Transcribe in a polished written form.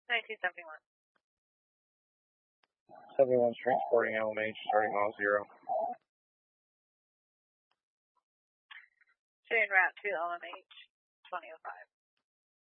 1971. 71's transporting LMH, starting mile 0. En route to LMH, 2005.